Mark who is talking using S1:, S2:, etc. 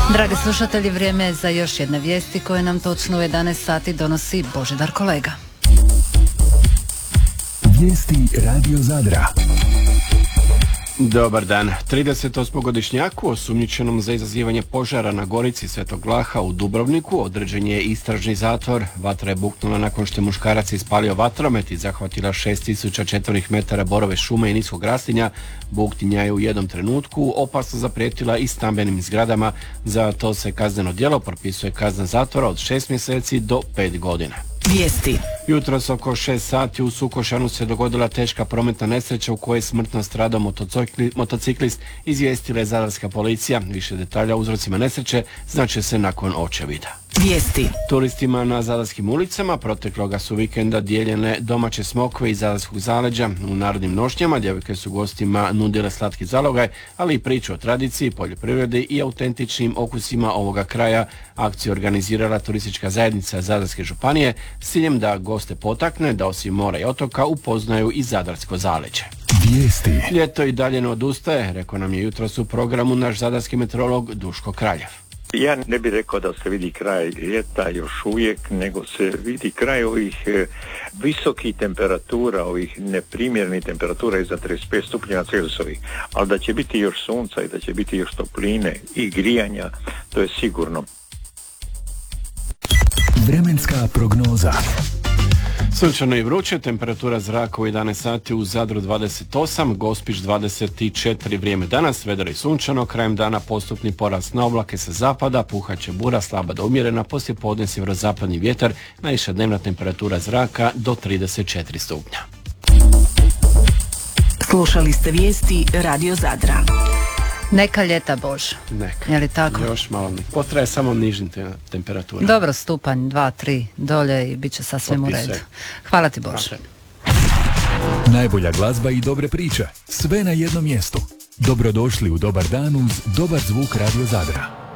S1: Dragi slušatelji, vrijeme je za još jedne vijesti koje nam točno u 11 sati donosi Božidar Kolega.
S2: Vijesti Radio Zadra.
S3: Dobar dan. 38-godišnjaku osumnjičenom za izazivanje požara na Gorici Svetog Vlaha u Dubrovniku određen je istražni zatvor. Vatra je buknula nakon što je muškarac ispalio vatromet i zahvatila 6000 četvornih metara borove šume i niskog raslinja. Buktinja je u jednom trenutku opasno zaprijetila i stambenim zgradama. Za to se kazneno djelo propisuje kazna zatvora od 6 mjeseci do 5 godina.
S4: Vijesti.
S3: Jutros oko 6 sati u Sukošanu se dogodila teška prometna nesreća u kojoj je smrtno stradao motociklist, izvijestila je zadarska policija. Više detalja o uzrocima nesreće znaće se nakon očevida.
S4: Vijesti.
S3: Turistima na zadarskim ulicama protekloga su vikenda dijeljene domaće smokve iz zadarskog zaleđa. U narodnim nošnjama djevojke su gostima nudile slatki zalogaj, ali i priču o tradiciji, poljoprivredi i autentičnim okusima ovoga kraja. Akciju organizirala turistička zajednica Zadarske županije s ciljem da goste potakne da osim mora i otoka upoznaju i zadarsko zaleđe.
S2: Vijesti.
S3: Ljeto i dalje ne odustaje, rekao nam je jutros u programu naš zadarski meteorolog Duško Kraljev.
S5: Ja ne bih rekao da se vidi kraj ljeta još uvijek, nego se vidi kraj ovih visokih temperatura, ovih neprimjernih temperatura iza 35 stupnjeva Celzijusovih, ali da će biti još sunca i da će biti još topline i grijanja, to je sigurno.
S2: Vremenska prognoza.
S3: Sunčano i vruće, temperatura zraka u 11 sati u Zadru 28, Gospić 24, vrijeme danas, vedro i sunčano, krajem dana postupni porast na oblake sa zapada, puhaće bura, slaba do umjerena, poslije podne sjeverozapadni vjetar, najviša dnevna temperatura zraka do 34 stupnja.
S4: Slušali ste vijesti Radio Zadra.
S1: Neka ljeta, Bož.
S3: Neka.
S1: Je li tako?
S3: Još malo. Potraje samo nižnim temperatura.
S1: Dobro, stupanj, 2-3 dolje i bit će sasvim u redu. Hvala ti, Bož.
S2: Najbolja glazba i dobre priče. Sve na jednom mjestu. Dobrodošli u Dobar dan uz dobar zvuk Radio Zadra.